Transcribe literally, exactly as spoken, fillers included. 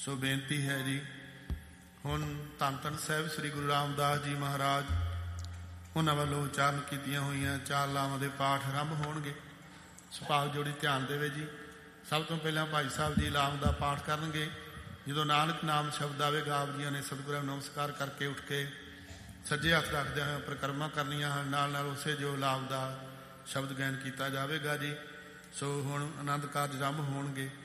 ਸੋ ਬੇਨਤੀ ਹੈ ਜੀ, ਹੁਣ ਧੰਨ ਧੰਨ ਸਾਹਿਬ ਸ੍ਰੀ ਗੁਰੂ ਰਾਮਦਾਸ ਜੀ ਮਹਾਰਾਜ ਉਹਨਾਂ ਵੱਲੋਂ ਉਚਾਰਨ ਕੀਤੀਆਂ ਹੋਈਆਂ ਚਾਰ ਲਾਵਾਂ ਦੇ ਪਾਠ ਆਰੰਭ ਹੋਣਗੇ। ਸੁਭਾਗ ਜੋੜੀ ਧਿਆਨ ਦੇਵੇ ਜੀ। ਸਭ ਤੋਂ ਪਹਿਲਾਂ ਭਾਈ ਸਾਹਿਬ ਜੀ ਲਾਮ ਦਾ ਪਾਠ ਕਰਨਗੇ। ਜਦੋਂ ਨਾਨਕ ਨਾਮ ਸ਼ਬਦ ਆਵੇਗਾ, ਆਪ ਜੀਆਂ ਨੇ ਸਤਿਗੁਰਾਂ ਨੂੰ ਨਮਸਕਾਰ ਕਰਕੇ ਉੱਠ ਕੇ ਸੱਜੇ ਹੱਥ ਰੱਖਦਿਆਂ ਹੋਇਆ ਪਰਿਕਰਮਾ ਕਰਨੀਆਂ ਹਨ। ਨਾਲ ਨਾਲ ਉਸੇ ਜੋ ਲਾਮ ਦਾ ਸ਼ਬਦ ਗਾਇਨ ਕੀਤਾ ਜਾਵੇਗਾ ਜੀ। ਸੋ ਹੁਣ ਆਨੰਦ ਕਾਰਜ ਆਰੰਭ ਹੋਣਗੇ।